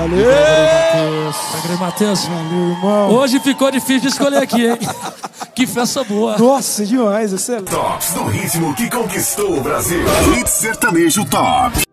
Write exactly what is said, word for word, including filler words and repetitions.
Valeu! Valeu, Matheus. Valeu, irmão. Hoje ficou difícil de escolher aqui, hein? Que festa boa. Nossa, demais, excelente. Tops do ritmo que conquistou o Brasil. Hit Sertanejo Top.